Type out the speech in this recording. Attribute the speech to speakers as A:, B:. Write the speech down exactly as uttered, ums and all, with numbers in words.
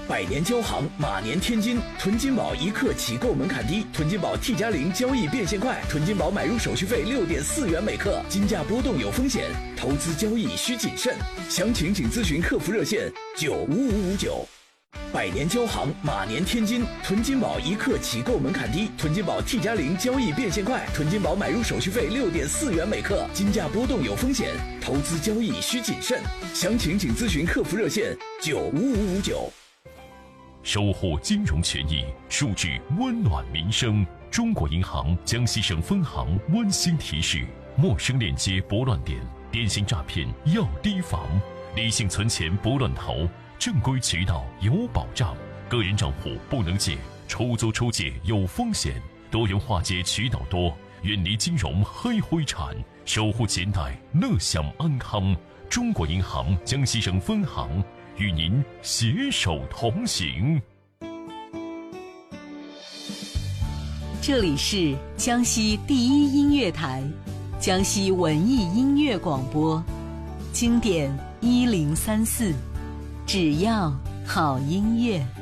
A: 百年交行，马年天金。囤金宝一刻起购门槛低，囤金宝 T 加零交易变现快，囤金宝买入手续费六点四元每克，金价波动有风险，投资交易需谨慎。详情请咨询客服热线九五五五九。百年交行，马年天金。囤金宝一刻起购门槛低，囤金宝 T 加零交易变现快，囤金宝买入手续费六点四元每克，金价波动有风险，投资交易需谨慎。详情请咨询客服热线九五五五九。
B: 守护金融权益，数据温暖民生。中国银行江西省分行温馨提示：陌生链接拨乱点，电信诈骗要提防，理性存钱不乱投，正规渠道有保障，个人账户不能借，出租出借有风险，多元化解渠道多，远离金融黑灰产，守护钱袋乐享安康。中国银行江西省分行与您携手同行。
C: 这里是江西第一音乐台，江西文艺音乐广播，经典一零三四，只要好音乐。